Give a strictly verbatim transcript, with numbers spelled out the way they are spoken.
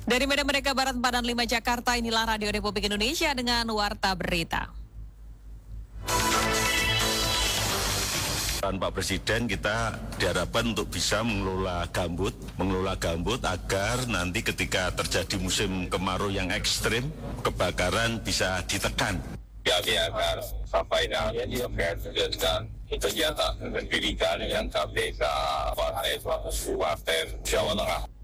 Dari Medan Merdeka Barat empat dan lima Jakarta, inilah Radio Republik Indonesia dengan Warta Berita. Pak Presiden, kita diharapkan untuk bisa mengelola gambut, mengelola gambut agar nanti ketika terjadi musim kemarau yang ekstrim, kebakaran bisa ditekan. Ya, agar sampai dengan dengan kegiatan pendidikan yang K P K Partai Partai Jawa Tengah.